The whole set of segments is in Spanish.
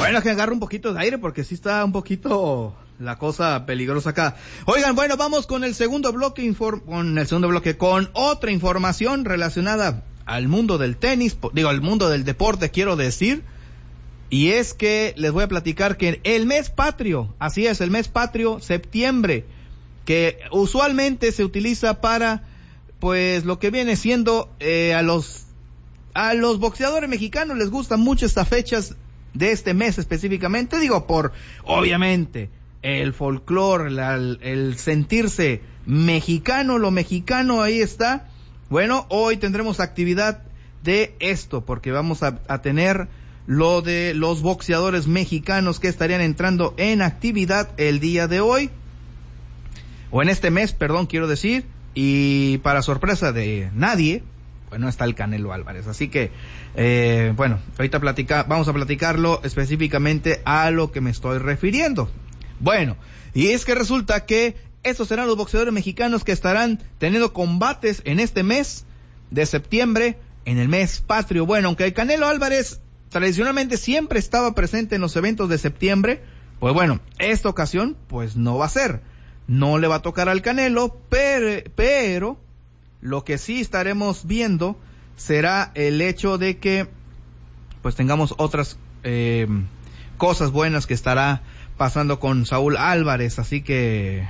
Bueno, que agarre un poquito de aire porque sí está un poquito la cosa peligrosa acá. Oigan, bueno, vamos con el segundo bloque, con otra información relacionada al mundo del tenis, al mundo del deporte, quiero decir. Y es que les voy a platicar que el mes patrio, así es, el mes patrio, septiembre, que usualmente se utiliza para, pues, lo que viene siendo, a los boxeadores mexicanos les gustan mucho estas fechas de este mes específicamente, por, obviamente, el folclore, el sentirse mexicano, lo mexicano, ahí está. Bueno, hoy tendremos actividad de esto, porque vamos a tener lo de los boxeadores mexicanos que estarían entrando en actividad el día de hoy, o en este mes, perdón, quiero decir, y para sorpresa de nadie, bueno, está el Canelo Álvarez, así que, bueno, ahorita vamos a platicarlo específicamente a lo que me estoy refiriendo. Bueno, y es que resulta que estos serán los boxeadores mexicanos que estarán teniendo combates en este mes de septiembre, en el mes patrio. Bueno, aunque el Canelo Álvarez tradicionalmente siempre estaba presente en los eventos de septiembre, pues bueno, esta ocasión pues no va a ser, no le va a tocar al Canelo, pero lo que sí estaremos viendo será el hecho de que pues tengamos otras cosas buenas que estará pasando con Saúl Álvarez, así que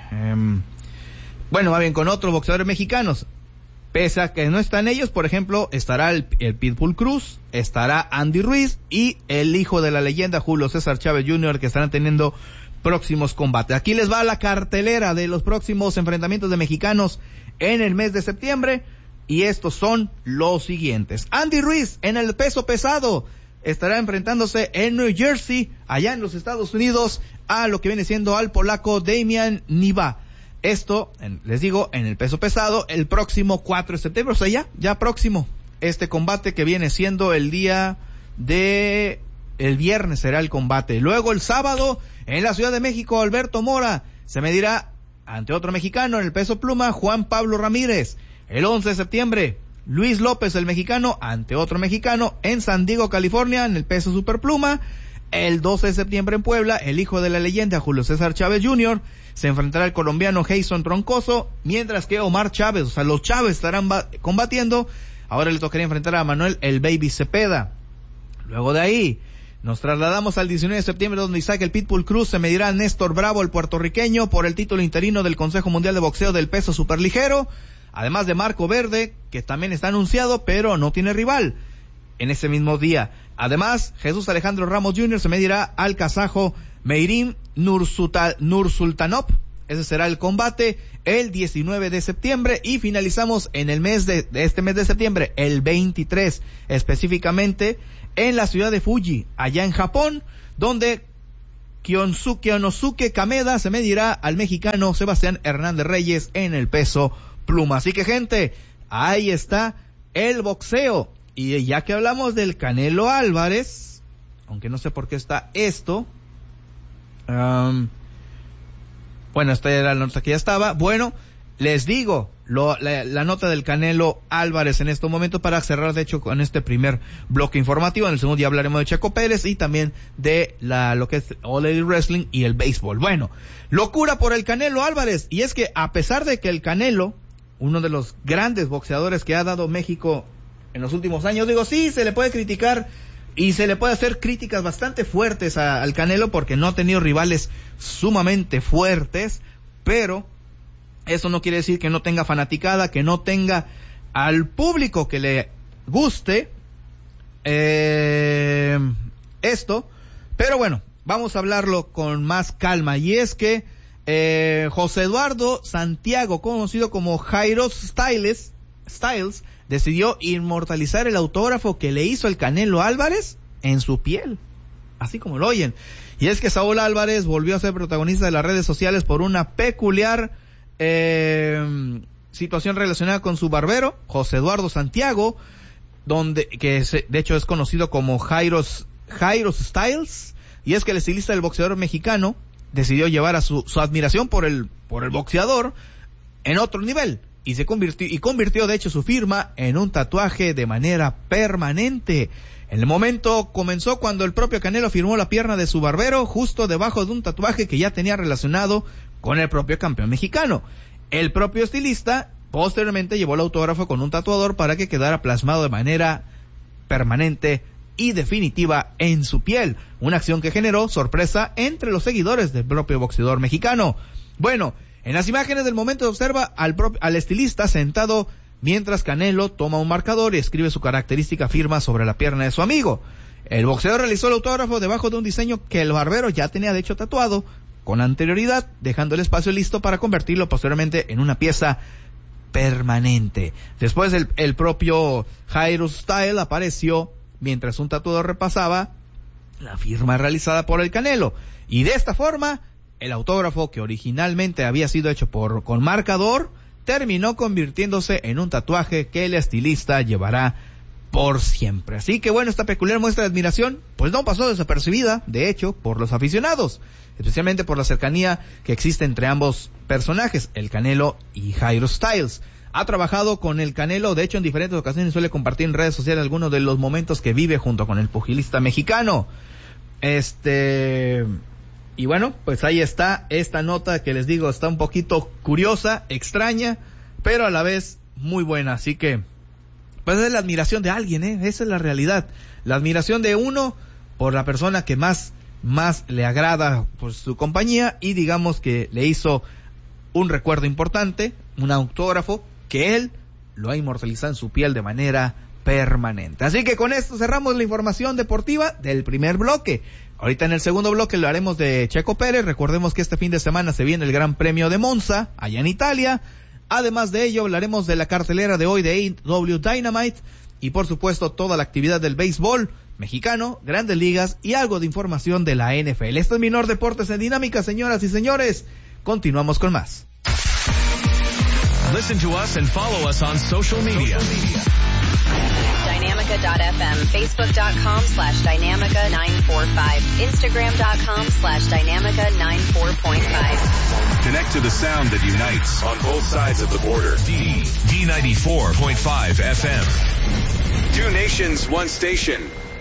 bueno, va bien con otros boxeadores mexicanos. Pese a que no están ellos, por ejemplo, estará el Pitbull Cruz, estará Andy Ruiz y el hijo de la leyenda Julio César Chávez Jr., que estarán teniendo próximos combates. Aquí les va la cartelera de los próximos enfrentamientos de mexicanos en el mes de septiembre, y estos son los siguientes. Andy Ruiz, en el peso pesado, estará enfrentándose en New Jersey, allá en los Estados Unidos, a lo que viene siendo al polaco Damian Niva. Esto, les digo, en el peso pesado, el próximo 4 de septiembre, o sea, ya próximo, este combate que viene siendo el día de, el viernes será el combate. Luego el sábado, en la Ciudad de México, Alberto Mora se medirá ante otro mexicano en el peso pluma, Juan Pablo Ramírez. El 11 de septiembre, Luis López, el mexicano, ante otro mexicano en San Diego, California, en el peso superpluma. El 12 de septiembre en Puebla, el hijo de la leyenda Julio César Chávez Jr. se enfrentará al colombiano Jason Troncoso, mientras que Omar Chávez, o sea, los Chávez estarán combatiendo. Ahora le tocaría enfrentar a Manuel el Baby Cepeda. Luego de ahí, nos trasladamos al 19 de septiembre, donde Isaac el Pitbull Cruz se medirá a Néstor Bravo, el puertorriqueño, por el título interino del Consejo Mundial de Boxeo del peso superligero, además de Marco Verde, que también está anunciado, pero no tiene rival en ese mismo día. Además, Jesús Alejandro Ramos Jr. se medirá al kazajo Meirim Nursultanov. Ese será el combate el 19 de septiembre, y finalizamos en el mes de este mes de septiembre, el 23 específicamente, en la ciudad de Fuji, allá en Japón, donde Kyonosuke Kameda se medirá al mexicano Sebastián Hernández Reyes en el peso pluma. Así que, gente, ahí está el boxeo. Y ya que hablamos del Canelo Álvarez, aunque no sé por qué está esto, bueno, esta era la nota que ya estaba. Bueno, les digo, la nota del Canelo Álvarez en estos momentos, para cerrar de hecho con este primer bloque informativo. En el segundo ya hablaremos de Checo Pérez y también de lo que es All Elite Wrestling y el béisbol. Bueno, locura por el Canelo Álvarez, y es que a pesar de que el Canelo, uno de los grandes boxeadores que ha dado México en los últimos años, sí, se le puede criticar y se le puede hacer críticas bastante fuertes al Canelo porque no ha tenido rivales sumamente fuertes, pero eso no quiere decir que no tenga fanaticada, que no tenga al público que le guste esto. Pero bueno, vamos a hablarlo con más calma, y es que José Eduardo Santiago, conocido como Jairo Styles, decidió inmortalizar el autógrafo que le hizo el Canelo Álvarez en su piel, así como lo oyen. Y es que Saúl Álvarez volvió a ser protagonista de las redes sociales por una peculiar situación relacionada con su barbero, José Eduardo Santiago, de hecho es conocido como Jairo Styles, y es que el estilista del boxeador mexicano decidió llevar a su admiración por el boxeador en otro nivel. y convirtió de hecho su firma en un tatuaje de manera permanente. El momento comenzó cuando el propio Canelo firmó la pierna de su barbero justo debajo de un tatuaje que ya tenía relacionado con el propio campeón mexicano. El propio estilista posteriormente llevó el autógrafo con un tatuador para que quedara plasmado de manera permanente y definitiva en su piel, una acción que generó sorpresa entre los seguidores del propio boxeador mexicano. Bueno, en las imágenes del momento se observa al estilista sentado mientras Canelo toma un marcador y escribe su característica firma sobre la pierna de su amigo. El boxeador realizó el autógrafo debajo de un diseño que el barbero ya tenía de hecho tatuado con anterioridad, dejando el espacio listo para convertirlo posteriormente en una pieza permanente. Después el propio Jairo Style apareció mientras un tatuador repasaba la firma realizada por el Canelo, y de esta forma el autógrafo, que originalmente había sido hecho con marcador, terminó convirtiéndose en un tatuaje que el estilista llevará por siempre. Así que bueno, esta peculiar muestra de admiración pues no pasó desapercibida, de hecho, por los aficionados, especialmente por la cercanía que existe entre ambos personajes, el Canelo y Jairo Styles. Ha trabajado con el Canelo, de hecho en diferentes ocasiones suele compartir en redes sociales algunos de los momentos que vive junto con el pugilista mexicano. Y bueno, pues ahí está esta nota que les digo, está un poquito curiosa, extraña, pero a la vez muy buena. Así que pues es la admiración de alguien, esa es la realidad, la admiración de uno por la persona que más le agrada por su compañía, y digamos que le hizo un recuerdo importante, un autógrafo que él lo ha inmortalizado en su piel de manera permanente. Así que con esto cerramos la información deportiva del primer bloque. Ahorita en el segundo bloque lo haremos de Checo Pérez. Recordemos que este fin de semana se viene el Gran Premio de Monza, allá en Italia. Además de ello, hablaremos de la cartelera de hoy de AEW Dynamite y por supuesto toda la actividad del béisbol mexicano, Grandes Ligas y algo de información de la NFL. Esto es Minor Deportes en Dinámica, señoras y señores. Continuamos con más. Listen to us and follow us on social media. Dynamica.fm, Facebook.com/Dynamica945, Instagram.com/Dynamica94.5. Connect to the sound that unites on both sides of the border. D94.5 FM. Two nations, one station.